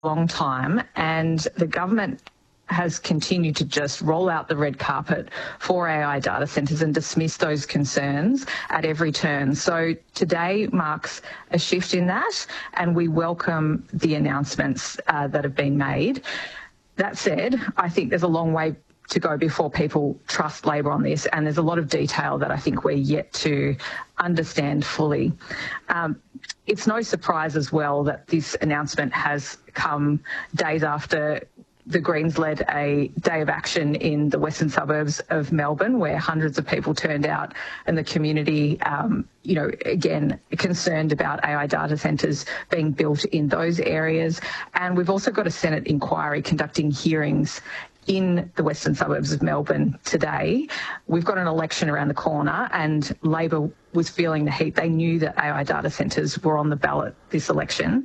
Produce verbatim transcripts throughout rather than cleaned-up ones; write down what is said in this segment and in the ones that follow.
long time, and the government has continued to just roll out the red carpet for A I data centres and dismiss those concerns at every turn. So today marks a shift in that, and we welcome the announcements uh, that have been made. That said, I think there's a long way to go before people trust Labor on this, and there's a lot of detail that I think we're yet to understand fully. Um, it's no surprise as well that this announcement has come days after the Greens led a day of action in the western suburbs of Melbourne, where hundreds of people turned out, and the community, um, you know, again, concerned about A I data centres being built in those areas. And we've also got a Senate inquiry conducting hearings in the western suburbs of Melbourne today. We've got an election around the corner, and Labor was feeling the heat. They knew that A I data centres were on the ballot this election.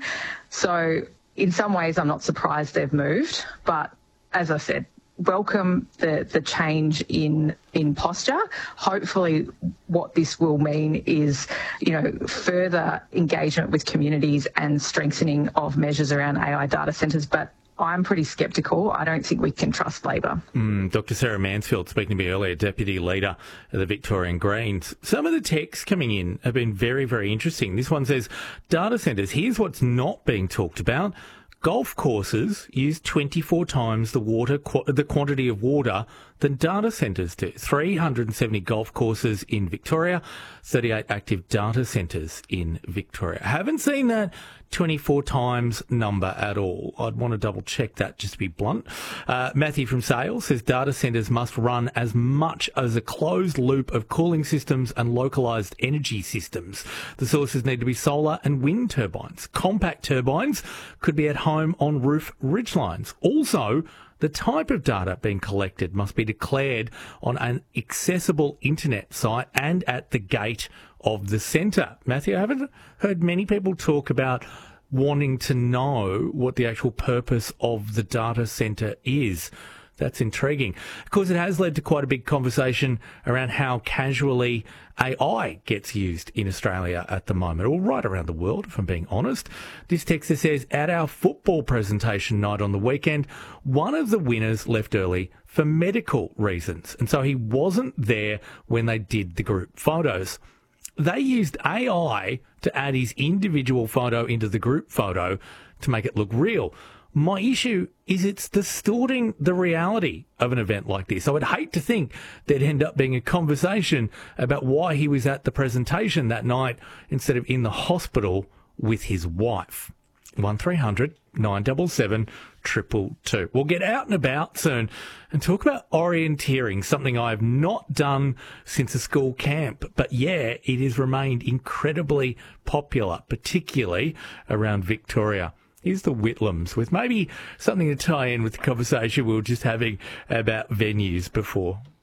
So in some ways, I'm not surprised they've moved, but as I said, welcome the, the change in in posture. Hopefully what this will mean is, you know, further engagement with communities and strengthening of measures around A I data centres, but I'm pretty sceptical. I don't think we can trust Labor. Mm, Doctor Sarah Mansfield speaking to me earlier, Deputy Leader of the Victorian Greens. Some of the texts coming in have been very, very interesting. This one says, data centres, here's what's not being talked about. Golf courses use twenty-four times the water, the quantity of water than data centres do. three hundred seventy golf courses in Victoria, thirty-eight active data centres in Victoria. I haven't seen that twenty-four times number at all. I'd want to double check that, just to be blunt. Uh, Matthew from Sales says data centres must run as much as a closed loop of cooling systems and localised energy systems. The sources need to be solar and wind turbines. Compact turbines could be at home on roof ridgelines. Also, the type of data being collected must be declared on an accessible internet site and at the gate of the centre. Matthew, I haven't heard many people talk about wanting to know what the actual purpose of the data centre is. That's intriguing. Of course, it has led to quite a big conversation around how casually A I gets used in Australia at the moment, or right around the world, if I'm being honest. This texter says, at our football presentation night on the weekend, one of the winners left early for medical reasons, and so he wasn't there when they did the group photos. They used A I to add his individual photo into the group photo to make it look real. My issue is it's distorting the reality of an event like this. I would hate to think there'd end up being a conversation about why he was at the presentation that night instead of in the hospital with his wife. one three hundred nine seven seven two two two. We'll get out and about soon and talk about orienteering, something I've not done since a school camp. But yeah, it has remained incredibly popular, particularly around Victoria. Here's the Whitlams with maybe something to tie in with the conversation we were just having about venues before.